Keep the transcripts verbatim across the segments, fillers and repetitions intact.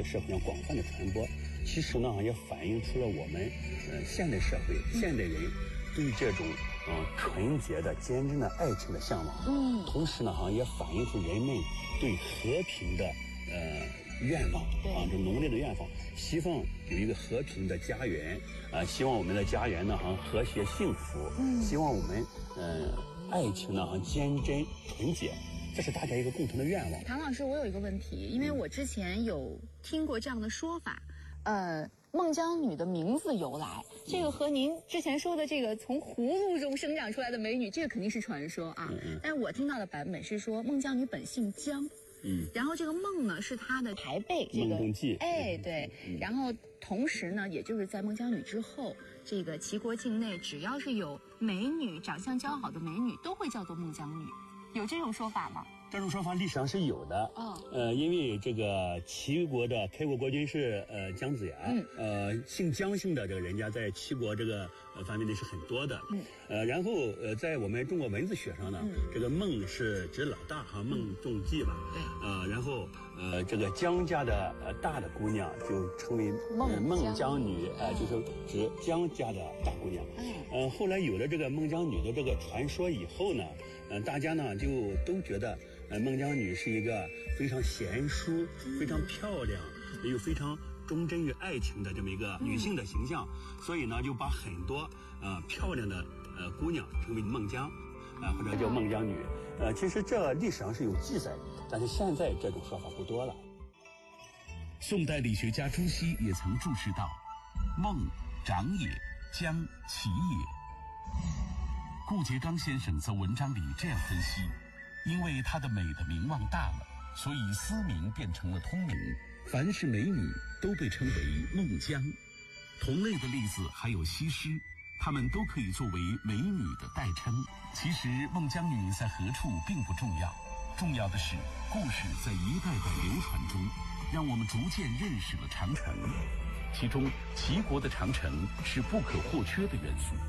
个社会上广泛的传播，其实呢也反映出了我们呃现代社会现代人对这种嗯、呃、纯洁的坚贞的爱情的向往。嗯，同时呢好像也反映出人们对和平的呃愿望啊，这浓烈的愿望，希望有一个和平的家园啊，希望我们的家园呢好像和谐幸福。嗯，希望我们呃爱情呢好像坚贞纯洁。这是大家一个共同的愿望。 唐老师，我有一个问题，因为我之前有听过这样的说法，呃，孟姜女的名字由来，这个和您之前说的这个从葫芦中生长出来的美女，这个肯定是传说啊。嗯嗯。但是我听到的版本是说孟姜女本姓姜，嗯，然后这个孟呢是她的牌辈，这个孟中记， 哎对，嗯、然后同时呢，也就是在孟姜女之后，这个齐国境内只要是有美女、长相姣好的美女，都会叫做孟姜女。有这种说法吗？ 这种说法历史上是有的。哦，呃，因为这个齐国的开国国君是呃姜子牙，嗯，呃，姓姜姓的这个人家在齐国这个呃范围内是很多的。嗯，呃，然后呃，在我们中国文字学上呢，嗯、这个孟是指老大哈，孟仲季嘛。对。呃，然后呃，这个姜家的呃大的姑娘就称为孟孟姜女，呃，就是指姜家的大姑娘。嗯。呃，后来有了这个孟姜女的这个传说以后呢。嗯、呃，大家呢就都觉得，呃，孟姜女是一个非常贤淑、非常漂亮，又非常忠贞于爱情的这么一个女性的形象，嗯、所以呢，就把很多呃漂亮的呃姑娘称为孟姜，啊、呃，或者叫孟姜女。呃，其实这历史上是有记载，但是现在这种说法不多了。 宋代理学家朱熹也曾注释道：“孟，长也，姜，其也。”顾颉刚先生则文章里这样分析：因为她的美的名望大了，所以私名变成了通名，凡是美女都被称为孟姜。同类的例子还有西施，她们都可以作为美女的代称。其实孟姜女在何处并不重要，重要的是故事在一代代流传中，让我们逐渐认识了长城，其中齐国的长城是不可或缺的元素。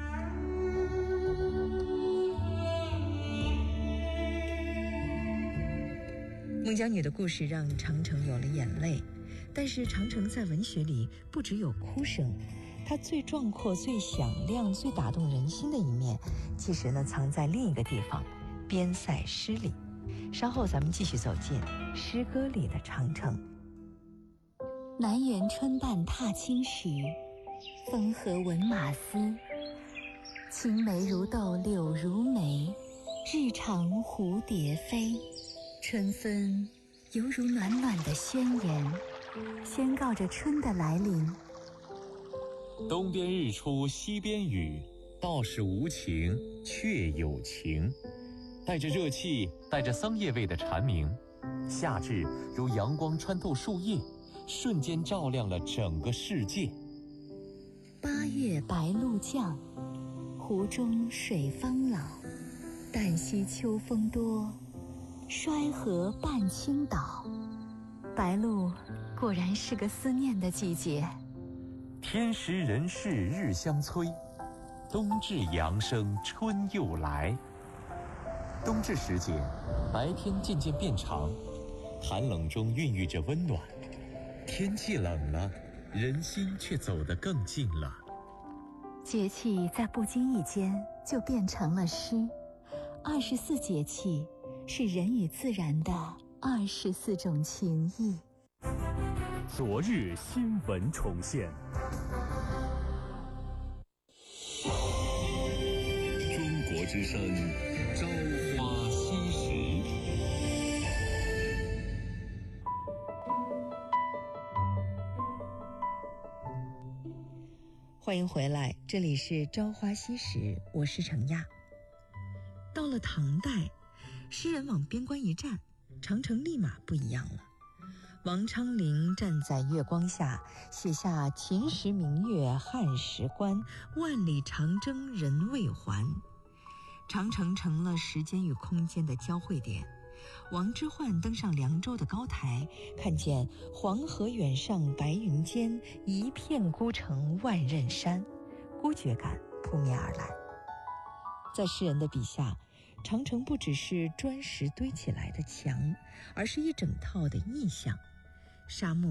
孟姜女的故事让长城有了眼泪，但是长城在文学里不只有哭声，它最壮阔、最响亮、最打动人心的一面，其实呢藏在另一个地方——边塞诗里。稍后咱们继续走进诗歌里的长城。 南园春半踏青时，风和闻马嘶。青梅如豆，柳如眉，日长蝴蝶飞。春分犹如暖暖的宣言，宣告着春的来临。 东边日出西边雨，道是无晴却有晴。带着热气，带着桑叶味的蝉鸣，夏至如阳光穿透树叶，瞬间照亮了整个世界。 八月白露降，湖中水方老。旦夕秋风多，衰河半倾倒。白露果然是个思念的季节。 天时人事日相催，冬至阳生春又来。冬至时节，白天渐渐变长，寒冷中孕育着温暖。天气冷了，人心却走得更近了。 节气在不经意间就变成了诗。二十四节气是人与自然的二十四种情谊。 昨日新闻重现。 中国之声，朝花夕拾。 欢迎回来，这里是朝花夕拾，我是程亚。到了唐代，诗人往边关一站，长城立马不一样了。王昌龄站在月光下，写下秦时明月汉时关，万里长征人未还。长城成了时间与空间的交汇点。王之涣登上凉州的高台，看见黄河远上白云间，一片孤城万仞山，孤绝感扑面而来。在诗人的笔下，长城不只是砖石堆起来的墙，而是一整套的意象。沙漠